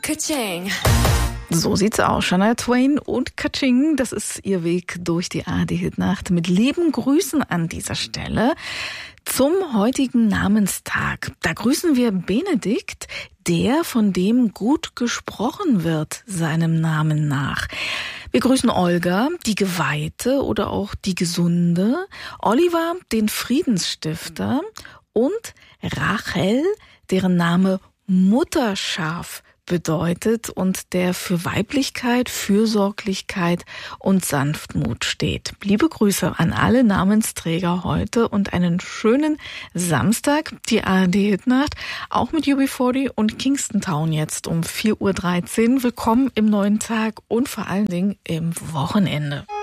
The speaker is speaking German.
Ka-ching. So sieht's aus. Shania Twain und Ka-ching, das ist ihr Weg durch die ARD-Hitnacht. Mit lieben Grüßen an dieser Stelle zum heutigen Namenstag. Da grüßen wir Benedikt, der, von dem gut gesprochen wird, seinem Namen nach. Wir grüßen Olga, die Geweihte oder auch die Gesunde, Oliver, den Friedensstifter und Rachel, deren Name Mutterschaf bedeutet und der für Weiblichkeit, Fürsorglichkeit und Sanftmut steht. Liebe Grüße an alle Namensträger heute und einen schönen Samstag. Die ARD-Hitnacht, auch mit UB40 und Kingston Town jetzt um 4:13 Uhr. Willkommen im neuen Tag und vor allen Dingen im Wochenende.